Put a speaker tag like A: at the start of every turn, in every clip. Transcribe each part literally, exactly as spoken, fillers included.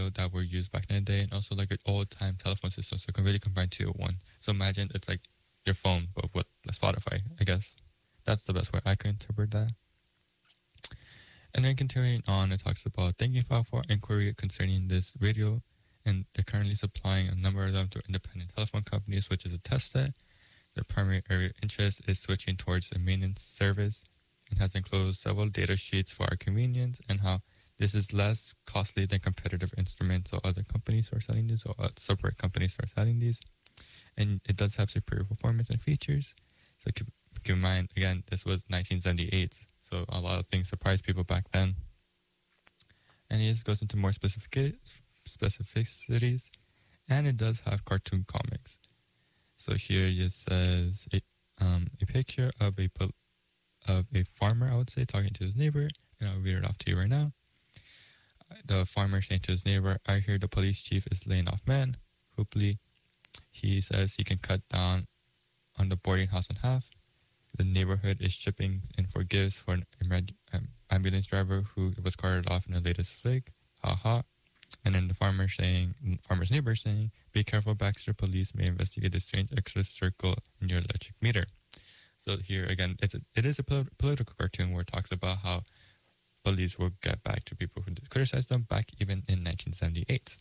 A: radio that were used back in the day, and also like an old time telephone system. So it can really combine two in one. So imagine it's like your phone, but with Spotify, I guess. That's the best way I can interpret that. And then continuing on, it talks about thank you file for inquiry concerning this radio, and they're currently supplying a number of them to independent telephone companies, which is a test set. The primary area of interest is switching towards a maintenance service, and has enclosed several data sheets for our convenience, and how this is less costly than competitive instruments or other companies who are selling these, or uh, separate companies who are selling these. And it does have superior performance and features. So keep, keep in mind, again, this was nineteen seventy-eight. So a lot of things surprised people back then. And it just goes into more specific specificities. And it does have cartoon comics. So here it just says a, um, a picture of a of a farmer, I would say, talking to his neighbor. And I'll read it off to you right now. The farmer saying to his neighbor, I hear the police chief is laying off men. Hopefully, he says he can cut down on the boarding house in half. The neighborhood is chipping in for gifts for an um, ambulance driver who was carted off in the latest flick. Ha ha. And then the farmer saying, farmer's neighbor saying, be careful, Baxter. Police may investigate a strange extra circle in your electric meter. So here again, it's a, it is a pol- political cartoon where it talks about how police will get back to people who criticized them back even in nineteen seventy-eight.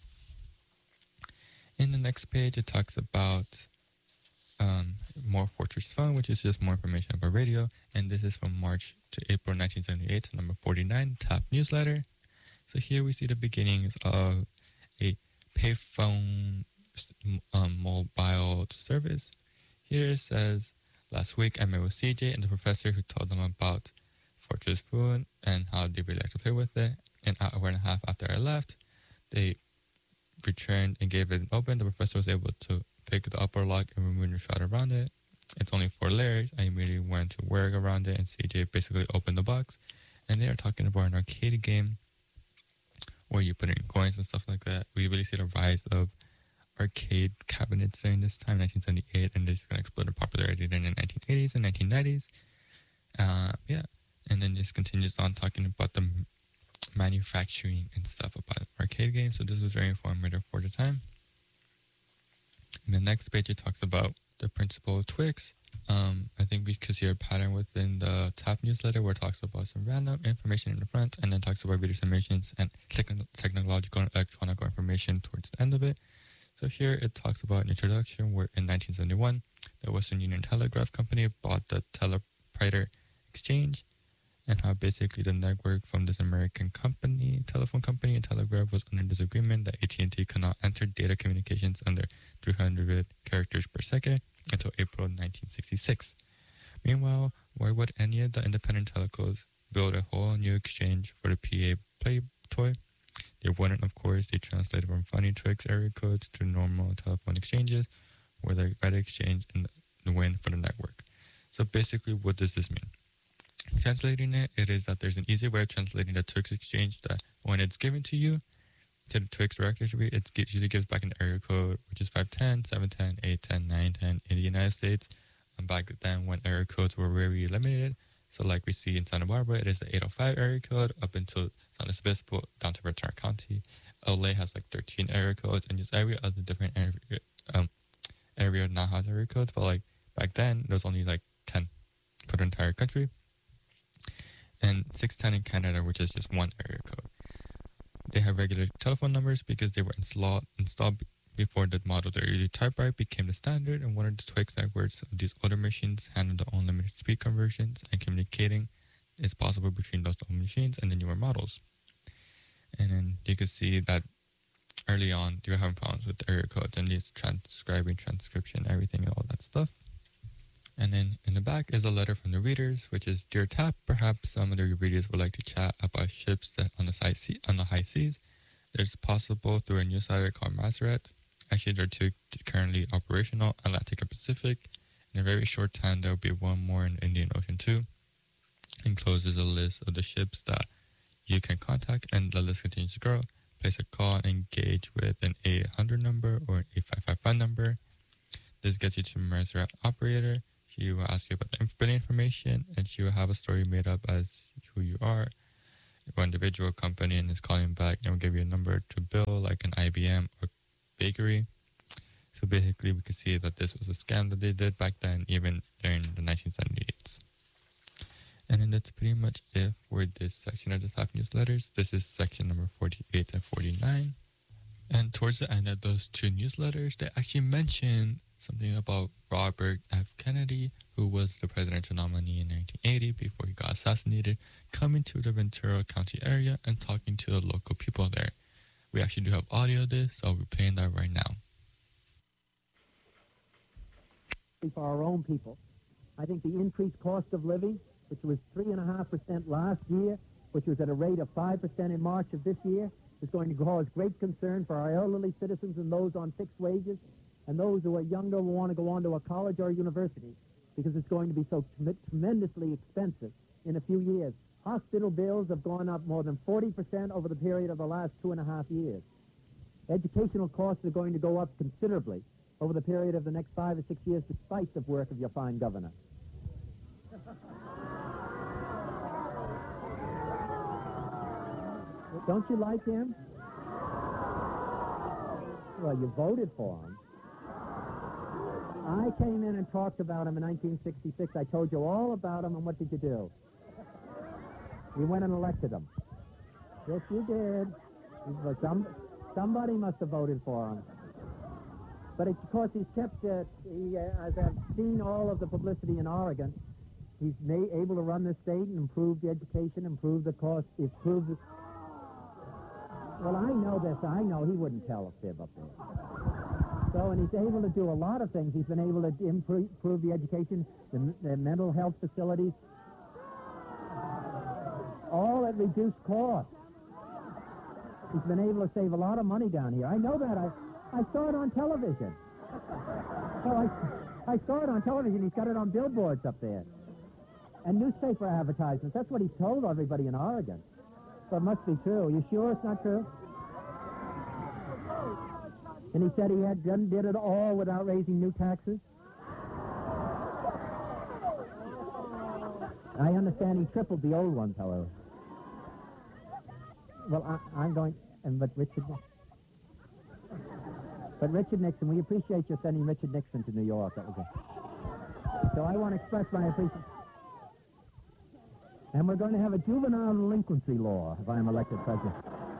A: In the next page, it talks about um, more Fortress Phone, which is just more information about radio. And this is from March to April nineteen seventy-eight, number forty-nine, Tap Newsletter. So here we see the beginnings of a payphone um, mobile service. Here it says, last week I met with C J and the professor who told them about Fortress Phone and how they really like to play with it. An hour and a half after I left, they returned and gave it an open. The professor was able to pick the upper lock and remove the shroud around it. It's only four layers. I immediately went to work around it, and C J basically opened the box. And they are talking about an arcade game where you put in coins and stuff like that. We really see the rise of arcade cabinets during this time, nineteen seventy-eight, and this is going to explode in popularity in the nineteen eighties and nineteen nineties. Uh, yeah, and then this continues on talking about the manufacturing and stuff about arcade games. So this was very informative for the time. In the next page, it talks about the principle of Twix. Um, I think we could see a pattern within the Tap Newsletter where it talks about some random information in the front and then talks about video submissions and techn- technological and electronic information towards the end of it. So here it talks about an introduction where in nineteen seventy-one, the Western Union Telegraph Company bought the Teleprompter Exchange, and how basically the network from this American company, telephone company, and telegraph was under disagreement that A T and T could not enter data communications under three hundred characters per second until April nineteen sixty-six. Meanwhile, why would any of the independent telcos build a whole new exchange for the P A Play toy? They wouldn't, of course. They translated from funny Twix area codes to normal telephone exchanges, where they red exchange and the win for the network. So basically, what does this mean? Translating it, it is that there's an easy way of translating the Twix exchange that when it's given to you, to the Twix directory, it usually gives back an area code, which is five one zero, seven one zero, eight one zero, nine one zero in the United States. And back then, when area codes were very limited, so like we see in Santa Barbara, it is the eight oh five area code up until San Luis Obispo down to Ventura County. L A has like thirteen area codes, and just every other different area, um, area now has area codes. But like back then, there was only like ten for the entire country. And six ten in Canada, which is just one area code. They have regular telephone numbers because they were installed installed before the model the early typewriter became the standard, and one of the Twix networks of these older machines handled the unlimited speed conversions, and communicating is possible between those old machines and the newer models. And then you can see that early on they were having problems with the area codes and just transcribing, transcription, everything, and all that stuff. And then in the back is a letter from the readers, which is, Dear Tap, perhaps some of the readers would like to chat about ships that on the high sea, on the high seas. It's possible through a newsletter called Maserat. Actually, there are two currently operational, Atlantic and Pacific. In a very short time, there will be one more in the Indian Ocean too. Encloses a list of the ships that you can contact, and the list continues to grow. Place a call and engage with an eight hundred number or an eight five five five number. This gets you to Maserat operator. She will ask you about the billing information, and she will have a story made up as who you are. or individual company and is calling back and will give you a number to bill, like an I B M or bakery. So basically, we could see that this was a scam that they did back then, even during the nineteen seventy-eights. And then that's pretty much it for this section of the top newsletters. This is section number forty-eight and forty-nine. And towards the end of those two newsletters, they actually mentioned something about Robert F. Kennedy, who was the presidential nominee in nineteen eighty before he got assassinated, coming to the Ventura County area and talking to the local people there. We actually do have audio of this, so I'll be playing that right now.
B: For our own people, I think the increased cost of living, which was three point five percent last year, which was at a rate of five percent in March of this year, is going to cause great concern for our elderly citizens and those on fixed wages and those who are younger who want to go on to a college or a university, because it's going to be so tremendously expensive in a few years. Hospital bills have gone up more than forty percent over the period of the last two and a half years. Educational costs are going to go up considerably over the period of the next five or six years, despite the work of your fine governor. Don't you like him? Well, you voted for him. I came in and talked about him in nineteen sixty-six. I told you all about him, and what did you do? You went and elected him. Yes, you did. Some, somebody must have voted for him. But of course, he's kept, uh, he, uh, as I've seen all of the publicity in Oregon, he's may, able to run the state and improve the education, improve the cost, improve the... Well, I know this. I know he wouldn't tell a fib up there. So, and he's able to do a lot of things. He's been able to improve, improve the education, the, the mental health facilities, all at reduced cost. He's been able to save a lot of money down here. I know that. I... I saw it on television. Oh, I, I saw it on television. He's got it on billboards up there. And newspaper advertisements. That's what he's told everybody in Oregon. So it must be true. You sure it's not true? And he said he had done, did it all without raising new taxes? I understand he tripled the old ones, however. Well, I, I'm going... And but Richard... But Richard Nixon, we appreciate you sending Richard Nixon to New York. That was it. So I want to express my appreciation. And we're going to have a juvenile delinquency law if I am elected president.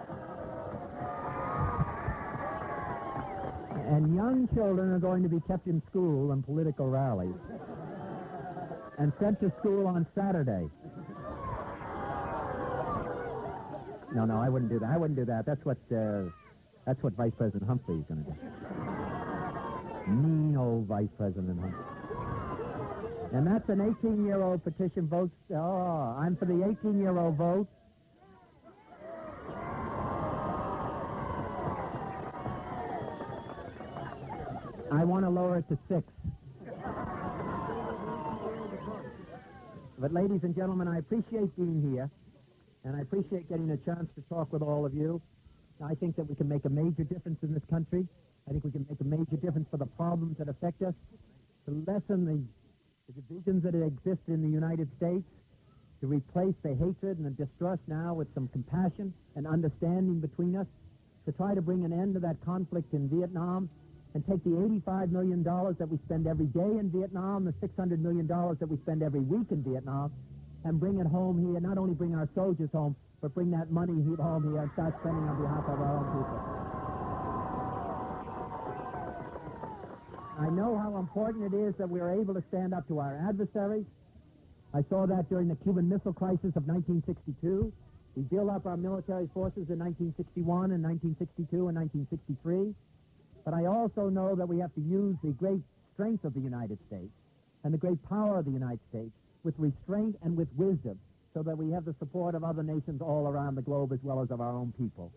B: And young children are going to be kept in school and political rallies and sent to school on Saturday. No, no, I wouldn't do that. I wouldn't do that. That's what... Uh, That's what Vice President Humphrey is going to do. Mean old Vice President Humphrey. And that's an eighteen-year-old petition vote. Oh, I'm for the eighteen-year-old vote. I want to lower it to six. But ladies and gentlemen, I appreciate being here, and I appreciate getting a chance to talk with all of you. I think that we can make a major difference in this country. I think we can make a major difference for the problems that affect us, to lessen the, the divisions that exist in the United States, to replace the hatred and the distrust now with some compassion and understanding between us, to try to bring an end to that conflict in Vietnam, and take the eighty-five million dollars that we spend every day in Vietnam, the six hundred million dollars that we spend every week in Vietnam, and bring it home here, not only bring our soldiers home, but bring that money home here and start spending on behalf of our own people. I know how important it is that we are able to stand up to our adversaries. I saw that during the Cuban Missile Crisis of nineteen sixty-two. We built up our military forces in nineteen sixty-one and nineteen sixty-two and nineteen sixty-three. But I also know that we have to use the great strength of the United States and the great power of the United States with restraint and with wisdom, so that we have the support of other nations all around the globe as well as of our own people.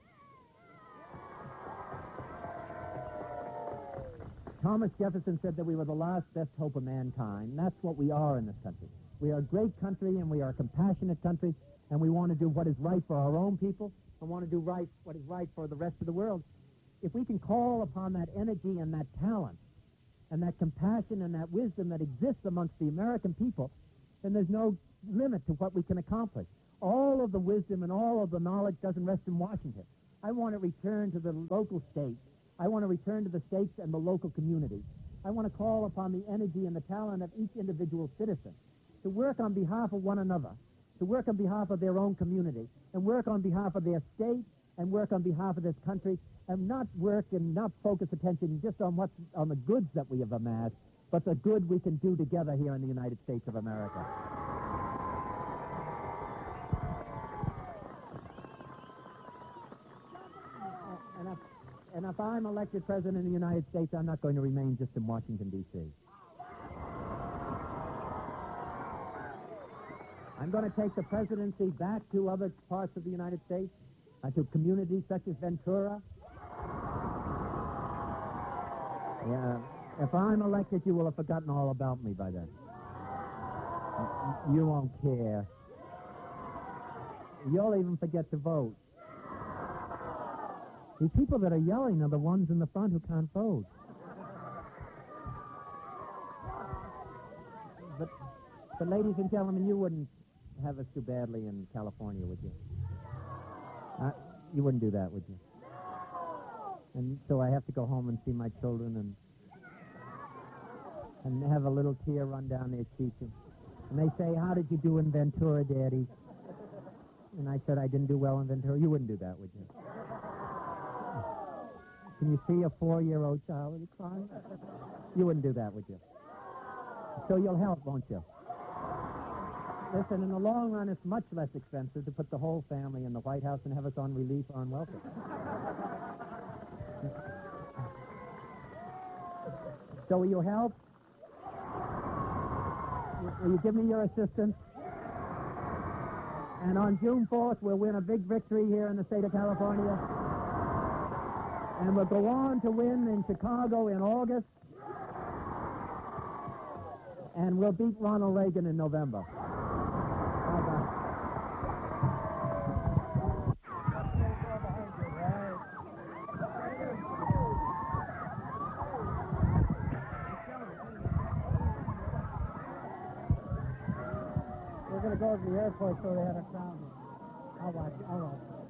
B: Thomas Jefferson said that we were the last best hope of mankind. And that's what we are in this country. We are a great country, and we are a compassionate country, and we want to do what is right for our own people and want to do right what is right for the rest of the world. If we can call upon that energy and that talent and that compassion and that wisdom that exists amongst the American people, then there's no limit to what we can accomplish. all of the wisdom and all of the knowledge doesn't rest in Washington. I want to return to the local states. I want to return to the states and the local communities. I want to call upon the energy and the talent of each individual citizen to work on behalf of one another, to work on behalf of their own community, and work on behalf of their state, and work on behalf of this country, and not work and not focus attention just on what's on the goods that we have amassed, but the good we can do together here in the United States of America. And if, and if I'm elected president of the United States, I'm not going to remain just in Washington, D C I'm going to take the presidency back to other parts of the United States, uh, to communities such as Ventura. Yeah. If I'm elected, you will have forgotten all about me by then. You won't care. You'll even forget to vote. The people that are yelling are the ones in the front who can't vote. But, but ladies and gentlemen, you wouldn't have us too badly in California, would you? Uh, you wouldn't do that, would you? And so I have to go home and see my children and and have a little tear run down their cheeks. And, and they say, how did you do in Ventura, Daddy? And I said, I didn't do well in Ventura. You wouldn't do that, would you? Can you see a four-year-old child with crying? You wouldn't do that, would you? So you'll help, won't you? Listen, in the long run, it's much less expensive to put the whole family in the White House and have us on relief or on welfare. So will you help? Will you give me your assistance? And on June fourth, we'll win a big victory here in the state of California. And we'll go on to win in Chicago in August. And we'll beat Ronald Reagan in November. Bye-bye. We're going to go to the airport so they have a crowd. I'll watch. I'll watch.